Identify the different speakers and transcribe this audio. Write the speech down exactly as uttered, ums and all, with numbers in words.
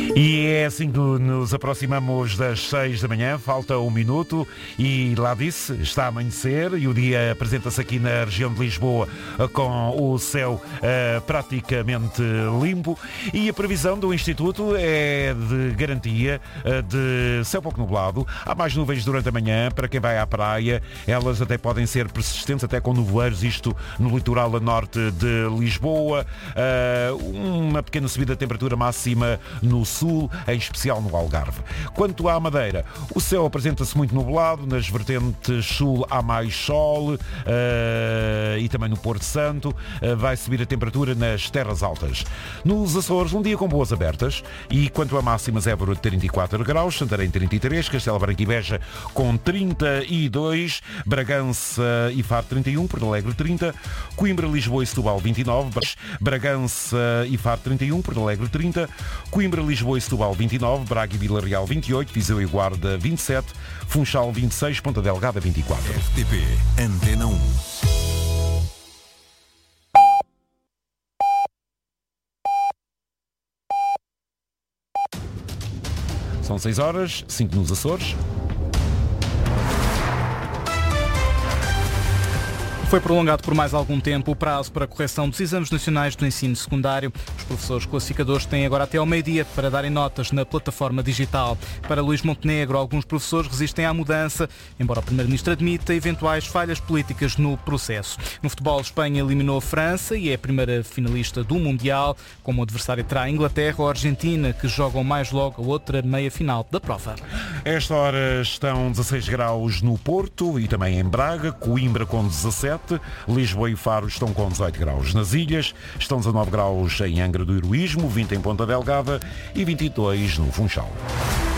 Speaker 1: E é assim que nos aproximamos das seis da manhã, falta um minuto e lá disse, está a amanhecer e o dia apresenta-se aqui na região de Lisboa com o céu uh, praticamente limpo e a previsão do Instituto é de garantia uh, de céu pouco nublado. Há mais nuvens durante a manhã, para quem vai à praia, elas até podem ser persistentes, até com nevoeiros, isto no litoral a norte de Lisboa, uh, uma pequena subida de temperatura máxima no sul, em especial no Algarve. Quanto à Madeira, o céu apresenta-se muito nublado, nas vertentes sul há mais sol uh, e também no Porto Santo uh, vai subir a temperatura nas terras altas. Nos Açores, um dia com boas abertas e quanto a máximas, Évora de trinta e quatro graus, Santarém trinta e três, Castelo Branco e Beja com trinta e dois, Bragança e Faro trinta e um, Porto Alegre trinta, Coimbra, Lisboa e Setúbal vinte e nove, Bragança e Faro trinta e um, Porto Alegre trinta, Coimbra, Lisboa e Setúbal vinte e nove, Braga e Vila Real vinte e oito, Viseu e Guarda vinte e sete, Funchal vinte e seis, Ponta Delgada vinte e quatro.
Speaker 2: R T P Antena um.
Speaker 1: São seis horas, cinco nos Açores.
Speaker 3: Foi prolongado por mais algum tempo o prazo para a correção dos exames nacionais do ensino secundário. Os professores classificadores têm agora até ao meio-dia para darem notas na plataforma digital. Para Luís Montenegro, alguns professores resistem à mudança, embora o Primeiro-Ministro admita eventuais falhas políticas no processo. No futebol, Espanha eliminou a França e é a primeira finalista do Mundial. Como adversário terá a Inglaterra ou a Argentina, que jogam mais logo a outra meia-final da prova.
Speaker 1: Esta hora estão dezasseis graus no Porto e também em Braga, Coimbra com dezassete, Lisboa e Faro estão com dezoito graus. Nas ilhas estão dezanove graus em Angra do Heroísmo, vinte em Ponta Delgada e vinte e dois no Funchal.